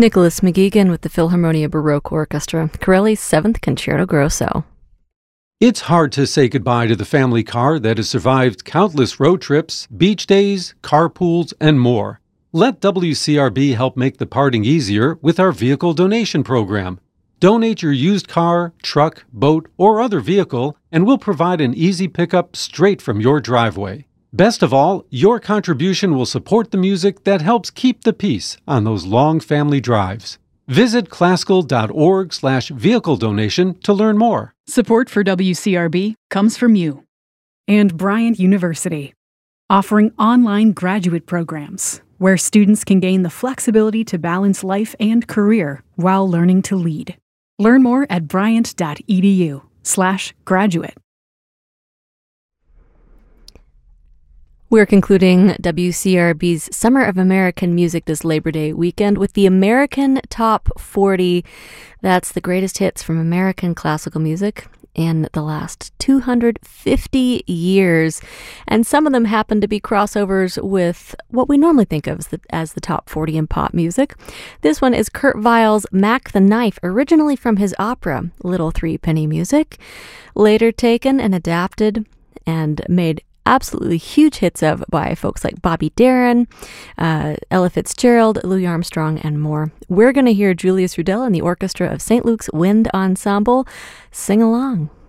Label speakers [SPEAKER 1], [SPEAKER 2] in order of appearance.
[SPEAKER 1] Nicholas McGeegan with the Philharmonia Baroque Orchestra, Corelli's 7th Concerto Grosso.
[SPEAKER 2] It's hard to say goodbye to the family car that has survived countless road trips, beach days, carpools, and more. Let WCRB help make the parting easier with our vehicle donation program. Donate your used car, truck, boat, or other vehicle, and we'll provide an easy pickup straight from your driveway. Best of all, your contribution will support the music that helps keep the peace on those long family drives. Visit classical.org/vehicle donation to learn more.
[SPEAKER 3] Support for WCRB comes from you. And Bryant University, offering online graduate programs where students can gain the flexibility to balance life and career while learning to lead. Learn more at bryant.edu/graduate.
[SPEAKER 1] We're concluding WCRB's Summer of American Music this Labor Day weekend with the American Top 40. That's the greatest hits from American classical music in the last 250 years. And some of them happen to be crossovers with what we normally think of as the top 40 in pop music. This one is Kurt Weill's Mac the Knife, originally from his opera, Little Threepenny Music, later taken and adapted and made absolutely huge hits of by folks like Bobby Darin, Ella Fitzgerald, Louis Armstrong, and more. We're going to hear Julius Rudel and the Orchestra of St. Luke's Wind Ensemble sing along.